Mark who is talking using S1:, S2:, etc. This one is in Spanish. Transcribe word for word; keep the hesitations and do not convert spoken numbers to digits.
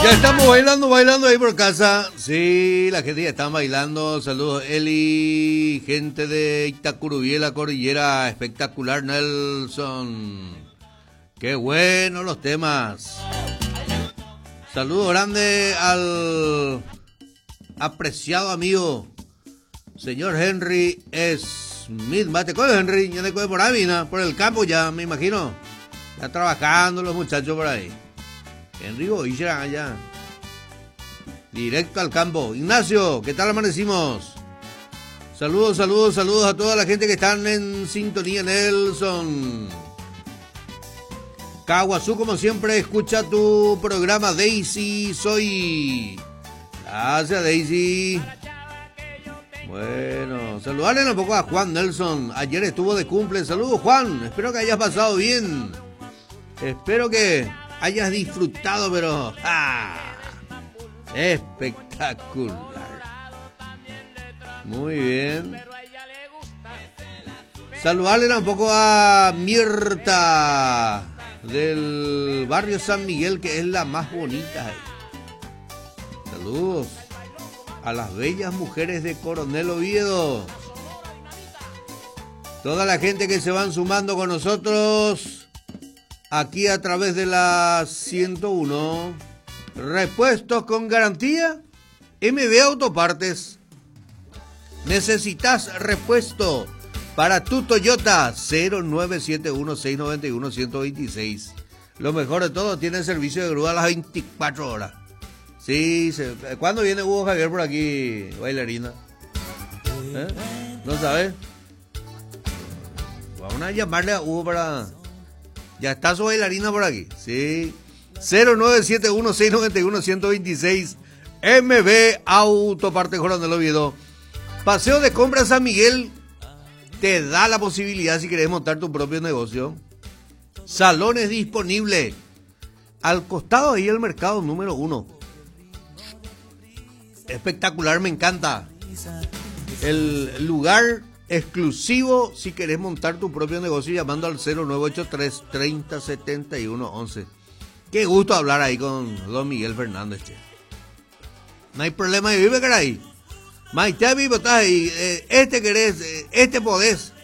S1: Ya estamos bailando, bailando ahí por casa. Sí, la gente ya está bailando. Saludos, Eli. Gente de Itacurubí, la cordillera. Espectacular, Nelson. Qué bueno los temas. Saludo grande al apreciado amigo, señor Henry Smith. Mate con Henry, ya de por ahí, ¿no? Por el campo ya, me imagino. Está trabajando los muchachos por ahí. Henry Boilla allá. Directo al campo. Ignacio, ¿qué tal amanecimos? Saludos, saludos, saludos a toda la gente que están en sintonía. Nelson Caguazú, como siempre, escucha tu programa. Daisy, soy. Gracias, Daisy. Bueno, saludarle un poco a Juan Nelson. Ayer estuvo de cumple. Saludos, Juan. Espero que hayas pasado bien. Espero que hayas disfrutado, pero ¡ah! Espectacular. Muy bien. Saludarle un poco a Mirta del barrio San Miguel, que es la más bonita. Saludos a las bellas mujeres de Coronel Oviedo. Toda la gente que se van sumando con nosotros aquí a través de la ciento uno. Repuestos con garantía M B Autopartes. ¿Necesitas repuesto para tu Toyota? Cero nueve siete uno, seis nueve uno, uno dos seis. Lo mejor de todo, tiene servicio de grúa a las veinticuatro horas. Sí, se... ¿Cuándo viene Hugo Javier por aquí, bailarina? ¿Eh? ¿No sabes? Vamos a llamarle a Hugo para... Ya está su bailarina por aquí. Sí. cero nueve siete uno, seis nueve uno, uno dos seis. M B Autopartes Coronel Oviedo. Paseo de Compras San Miguel te da la posibilidad, si querés montar tu propio negocio. Salones disponibles. Al costado ahí el mercado número uno. Espectacular, me encanta. El lugar exclusivo si querés montar tu propio negocio, llamando al cero nueve ocho tres, treinta, setenta y uno, once. Qué gusto hablar ahí con don Miguel Fernández, che. No hay problema de vivir, caray. Maite, vivo, estás ahí. Este querés, este podés.